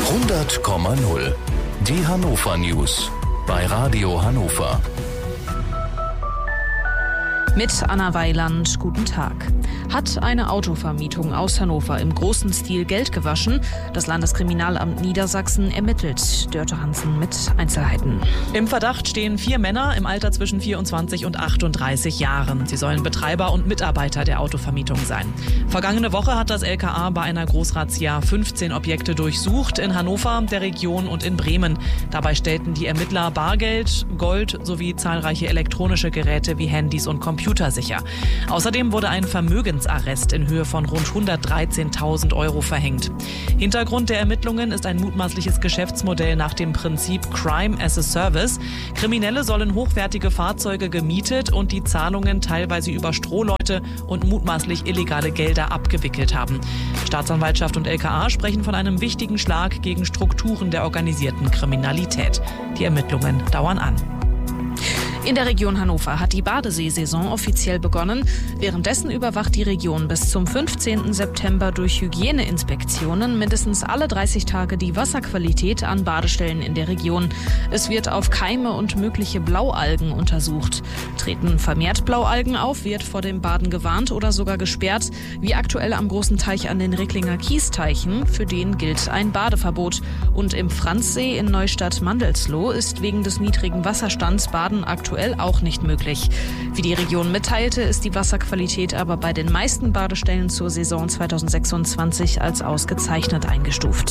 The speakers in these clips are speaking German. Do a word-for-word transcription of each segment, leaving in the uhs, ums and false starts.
hundert Komma null. Die Hannover News bei Radio Hannover. Mit Anna Weiland, guten Tag. Hat eine Autovermietung aus Hannover im großen Stil Geld gewaschen? Das Landeskriminalamt Niedersachsen ermittelt. Dörte Hansen mit Einzelheiten. Im Verdacht stehen vier Männer im Alter zwischen vierundzwanzig und achtunddreißig Jahren. Sie sollen Betreiber und Mitarbeiter der Autovermietung sein. Vergangene Woche hat das L K A bei einer Großrazzia fünfzehn Objekte durchsucht, in Hannover, der Region und in Bremen. Dabei stellten die Ermittler Bargeld, Gold sowie zahlreiche elektronische Geräte wie Handys und Computer sicher. Außerdem wurde ein Vermögensarrest in Höhe von rund hundertdreizehntausend Euro verhängt. Hintergrund der Ermittlungen ist ein mutmaßliches Geschäftsmodell nach dem Prinzip Crime as a Service. Kriminelle sollen hochwertige Fahrzeuge gemietet und die Zahlungen teilweise über Strohleute und mutmaßlich illegale Gelder abgewickelt haben. Staatsanwaltschaft und L K A sprechen von einem wichtigen Schlag gegen Strukturen der organisierten Kriminalität. Die Ermittlungen dauern an. In der Region Hannover hat die Badeseesaison offiziell begonnen. Währenddessen überwacht die Region bis zum fünfzehnten September durch Hygieneinspektionen mindestens alle dreißig Tage die Wasserqualität an Badestellen in der Region. Es wird auf Keime und mögliche Blaualgen untersucht. Treten vermehrt Blaualgen auf, wird vor dem Baden gewarnt oder sogar gesperrt, wie aktuell am großen Teich an den Recklinger Kiesteichen. Für den gilt ein Badeverbot. Und im Franzsee in Neustadt-Mandelsloh ist wegen des niedrigen Wasserstands Baden aktuell auch nicht möglich. Wie die Region mitteilte, ist die Wasserqualität aber bei den meisten Badestellen zur Saison zweitausendsechsundzwanzig als ausgezeichnet eingestuft.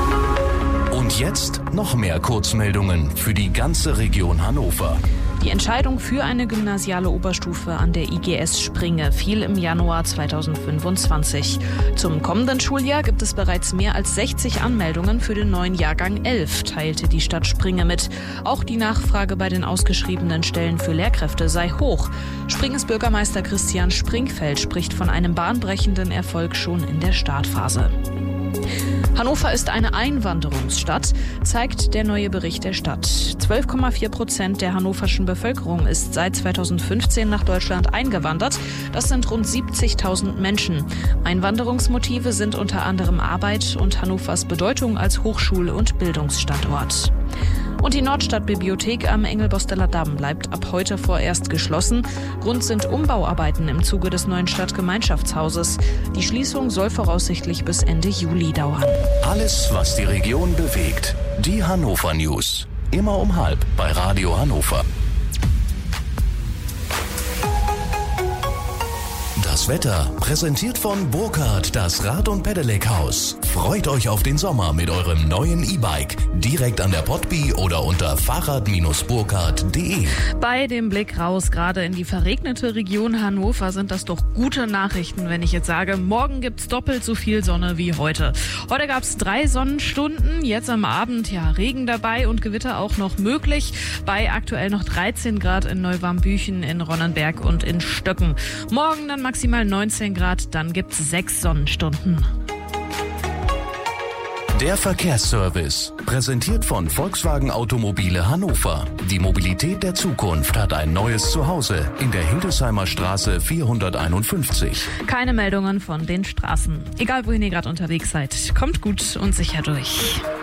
Und jetzt noch mehr Kurzmeldungen für die ganze Region Hannover. Die Entscheidung für eine gymnasiale Oberstufe an der I G S Springe fiel im Januar zweitausendfünfundzwanzig. Zum kommenden Schuljahr gibt es bereits mehr als sechzig Anmeldungen für den neuen Jahrgang elf, teilte die Stadt Springe mit. Auch die Nachfrage bei den ausgeschriebenen Stellen für Lehrkräfte sei hoch. Springes Bürgermeister Christian Springfeld spricht von einem bahnbrechenden Erfolg schon in der Startphase. Hannover ist eine Einwanderungsstadt, zeigt der neue Bericht der Stadt. zwölf Komma vier Prozent der hannoverschen Bevölkerung ist seit zweitausendfünfzehn nach Deutschland eingewandert. Das sind rund siebzigtausend Menschen. Einwanderungsmotive sind unter anderem Arbeit und Hannovers Bedeutung als Hochschul- und Bildungsstandort. Und die Nordstadtbibliothek am Engelbosteler Damm bleibt ab heute vorerst geschlossen. Grund sind Umbauarbeiten im Zuge des neuen Stadtgemeinschaftshauses. Die Schließung soll voraussichtlich bis Ende Juli dauern. Alles, was die Region bewegt. Die Hannover News. Immer um halb bei Radio Hannover. Das Wetter präsentiert von Burkhardt, das Rad- und Pedelec-Haus. Freut euch auf den Sommer mit eurem neuen E-Bike. Direkt an der Potby oder unter fahrrad Bindestrich burkhardt punkt de. Bei dem Blick raus, gerade in die verregnete Region Hannover, sind das doch gute Nachrichten, wenn ich jetzt sage, morgen gibt's doppelt so viel Sonne wie heute. Heute gab's drei Sonnenstunden, jetzt am Abend ja Regen dabei und Gewitter auch noch möglich. Bei aktuell noch dreizehn Grad in Neuwarmbüchen, in Ronnenberg und in Stöcken. Morgen dann maximal neunzehn Grad, dann gibt's sechs Sonnenstunden. Der Verkehrsservice, präsentiert von Volkswagen Automobile Hannover. Die Mobilität der Zukunft hat ein neues Zuhause in der Hildesheimer Straße vierhunderteinundfünfzig. Keine Meldungen von den Straßen. Egal wohin ihr gerade unterwegs seid, kommt gut und sicher durch.